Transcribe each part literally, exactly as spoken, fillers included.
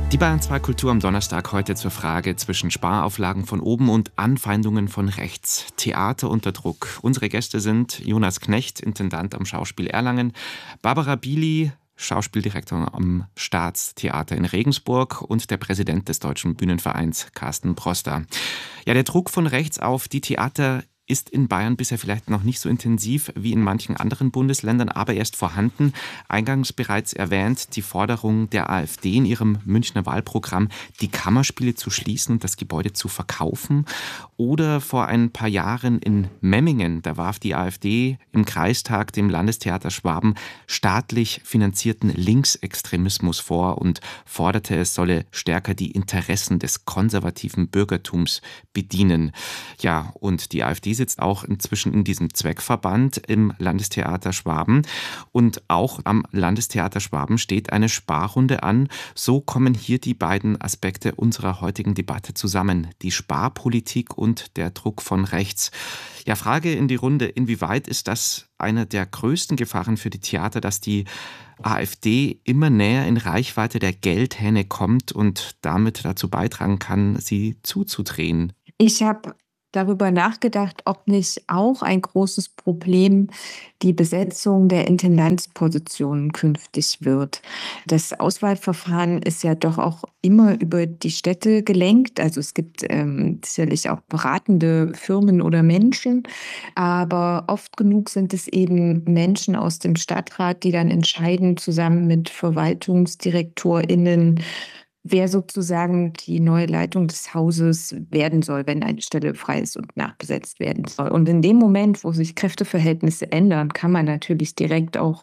Die Bayern zwei Kultur am Donnerstag heute zur Frage zwischen Sparauflagen von oben und Anfeindungen von rechts. Theater unter Druck. Unsere Gäste sind Jonas Knecht, Intendant am Schauspiel Erlangen, Barbara Bili, Schauspieldirektor am Staatstheater in Regensburg und der Präsident des Deutschen Bühnenvereins, Carsten Broster. Ja, der Druck von rechts auf die Theater ist in Bayern bisher vielleicht noch nicht so intensiv wie in manchen anderen Bundesländern, aber er ist vorhanden. Eingangs bereits erwähnt, die Forderung der AfD in ihrem Münchner Wahlprogramm, die Kammerspiele zu schließen und das Gebäude zu verkaufen. Oder vor ein paar Jahren in Memmingen, da warf die AfD im Kreistag dem Landestheater Schwaben staatlich finanzierten Linksextremismus vor und forderte, es solle stärker die Interessen des konservativen Bürgertums bedienen. Ja, und die AfD sitzt auch inzwischen in diesem Zweckverband im Landestheater Schwaben. Und auch am Landestheater Schwaben steht eine Sparrunde an. So kommen hier die beiden Aspekte unserer heutigen Debatte zusammen. Die Sparpolitik und der Druck von rechts. Ja, Frage in die Runde. Inwieweit ist das eine der größten Gefahren für die Theater, dass die AfD immer näher in Reichweite der Geldhähne kommt und damit dazu beitragen kann, sie zuzudrehen? Ich habe darüber nachgedacht, ob nicht auch ein großes Problem die Besetzung der Intendanzpositionen künftig wird. Das Auswahlverfahren ist ja doch auch immer über die Städte gelenkt. Also es gibt ähm, sicherlich auch beratende Firmen oder Menschen, aber oft genug sind es eben Menschen aus dem Stadtrat, die dann entscheiden, zusammen mit VerwaltungsdirektorInnen, wer sozusagen die neue Leitung des Hauses werden soll, wenn eine Stelle frei ist und nachbesetzt werden soll. Und in dem Moment, wo sich Kräfteverhältnisse ändern, kann man natürlich direkt auch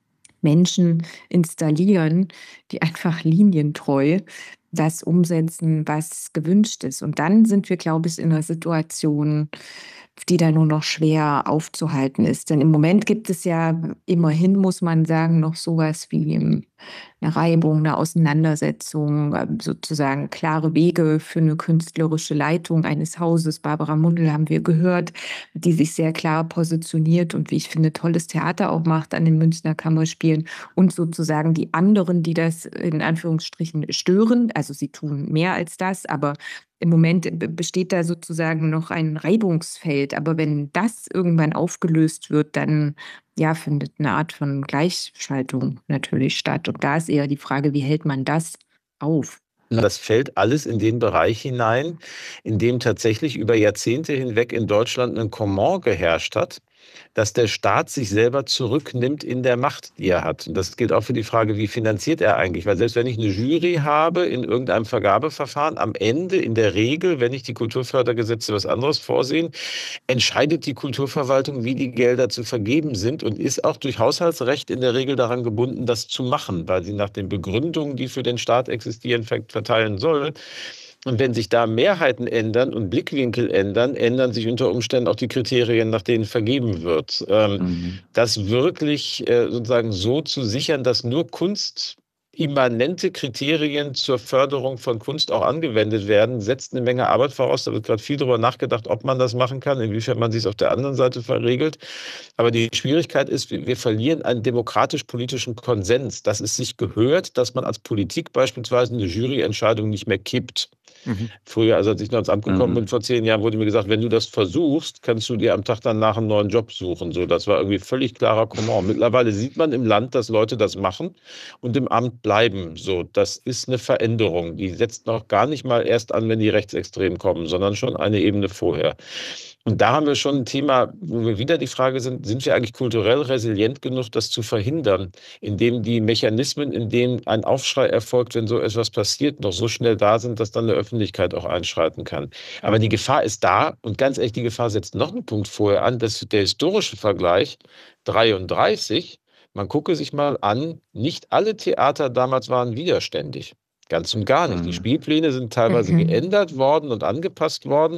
Menschen installieren, die einfach linientreu das umsetzen, was gewünscht ist. Und dann sind wir, glaube ich, in einer Situation, die da nur noch schwer aufzuhalten ist. Denn im Moment gibt es ja immerhin, muss man sagen, noch sowas wie eine Reibung, eine Auseinandersetzung, sozusagen klare Wege für eine künstlerische Leitung eines Hauses. Barbara Mundl haben wir gehört, die sich sehr klar positioniert und, wie ich finde, tolles Theater auch macht an den Münchner Kammerspielen. Und sozusagen die anderen, die das in Anführungsstrichen stören. Also sie tun mehr als das, aber im Moment besteht da sozusagen noch ein Reibungsfeld. Aber wenn das irgendwann aufgelöst wird, dann ja, findet eine Art von Gleichschaltung natürlich statt. Und da ist eher die Frage, wie hält man das auf? Das fällt alles in den Bereich hinein, in dem tatsächlich über Jahrzehnte hinweg in Deutschland ein Comment geherrscht hat, dass der Staat sich selber zurücknimmt in der Macht, die er hat. Und das gilt auch für die Frage, wie finanziert er eigentlich? Weil selbst wenn ich eine Jury habe in irgendeinem Vergabeverfahren, am Ende in der Regel, wenn nicht die Kulturfördergesetze was anderes vorsehen, entscheidet die Kulturverwaltung, wie die Gelder zu vergeben sind und ist auch durch Haushaltsrecht in der Regel daran gebunden, das zu machen, weil sie nach den Begründungen, die für den Staat existieren, verteilen soll. Und wenn sich da Mehrheiten ändern und Blickwinkel ändern, ändern sich unter Umständen auch die Kriterien, nach denen vergeben wird. Ähm, mhm. Das wirklich äh, sozusagen so zu sichern, dass nur kunstimmanente Kriterien zur Förderung von Kunst auch angewendet werden, setzt eine Menge Arbeit voraus. Da wird gerade viel darüber nachgedacht, ob man das machen kann, inwiefern man sich auf der anderen Seite verregelt. Aber die Schwierigkeit ist, wir verlieren einen demokratisch-politischen Konsens, dass es sich gehört, dass man als Politik beispielsweise eine Juryentscheidung nicht mehr kippt. Mhm. Früher, also als ich noch ins Amt gekommen mhm. bin, vor zehn Jahren, wurde mir gesagt, wenn du das versuchst, kannst du dir am Tag danach einen neuen Job suchen. So, das war irgendwie völlig klarer Comment. Mittlerweile sieht man im Land, dass Leute das machen und im Amt bleiben. So, das ist eine Veränderung. Die setzt noch gar nicht mal erst an, wenn die Rechtsextremen kommen, sondern schon eine Ebene vorher. Und da haben wir schon ein Thema, wo wir wieder die Frage sind, sind wir eigentlich kulturell resilient genug, das zu verhindern, indem die Mechanismen, in denen ein Aufschrei erfolgt, wenn so etwas passiert, noch so schnell da sind, dass dann eine Öffentlichkeit auch einschreiten kann. Aber die Gefahr ist da und ganz ehrlich, die Gefahr setzt noch einen Punkt vorher an, dass der historische Vergleich dreiunddreißig, man gucke sich mal an, nicht alle Theater damals waren widerständig. Ganz und gar nicht. Die Spielpläne sind teilweise mhm. geändert worden und angepasst worden,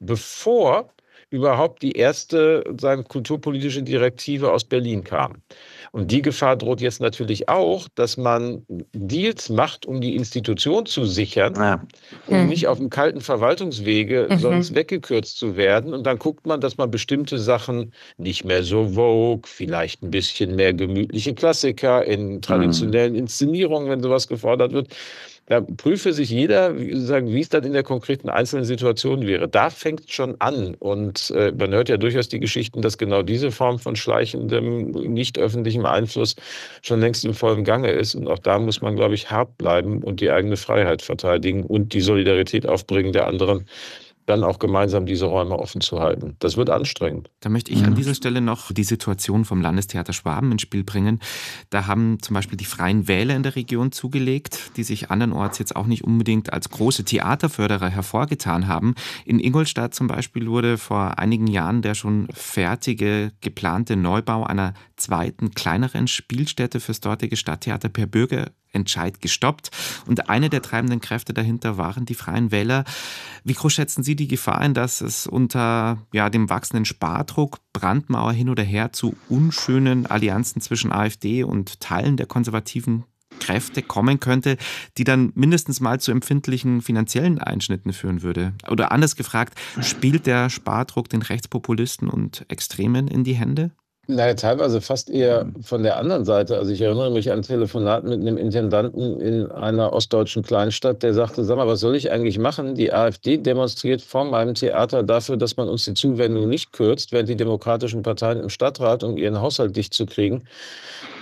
bevor überhaupt die erste sagen, kulturpolitische Direktive aus Berlin kam. Und die Gefahr droht jetzt natürlich auch, dass man Deals macht, um die Institution zu sichern, ja. um mhm. nicht auf dem kalten Verwaltungswege mhm. sonst weggekürzt zu werden. Und dann guckt man, dass man bestimmte Sachen nicht mehr so Vogue, vielleicht ein bisschen mehr gemütliche Klassiker in traditionellen Inszenierungen, wenn sowas gefordert wird, Da prüfe sich jeder, wie sagen, wie es dann in der konkreten einzelnen Situation wäre. Da fängt es schon an. Und äh, man hört ja durchaus die Geschichten, dass genau diese Form von schleichendem, nicht öffentlichem Einfluss schon längst im vollen Gange ist. Und auch da muss man, glaube ich, hart bleiben und die eigene Freiheit verteidigen und die Solidarität aufbringen der anderen, dann auch gemeinsam diese Räume offen zu halten. Das wird anstrengend. Da möchte ich an dieser Stelle noch die Situation vom Landestheater Schwaben ins Spiel bringen. Da haben zum Beispiel die Freien Wähler in der Region zugelegt, die sich andernorts jetzt auch nicht unbedingt als große Theaterförderer hervorgetan haben. In Ingolstadt zum Beispiel wurde vor einigen Jahren der schon fertige, geplante Neubau einer zweiten, kleineren Spielstätte fürs dortige Stadttheater per Bürgerentscheid gestoppt. Und eine der treibenden Kräfte dahinter waren die Freien Wähler. Wie groß schätzen Sie die Gefahr ein, dass es unter ja, dem wachsenden Spardruck, Brandmauer hin oder her, zu unschönen Allianzen zwischen AfD und Teilen der konservativen Kräfte kommen könnte, die dann mindestens mal zu empfindlichen finanziellen Einschnitten führen würde? Oder anders gefragt, spielt der Spardruck den Rechtspopulisten und Extremen in die Hände? Naja, teilweise fast eher von der anderen Seite. Also ich erinnere mich an ein Telefonat mit einem Intendanten in einer ostdeutschen Kleinstadt, der sagte, sag mal, was soll ich eigentlich machen? Die AfD demonstriert vor meinem Theater dafür, dass man uns die Zuwendung nicht kürzt, während die demokratischen Parteien im Stadtrat, um ihren Haushalt dicht zu kriegen,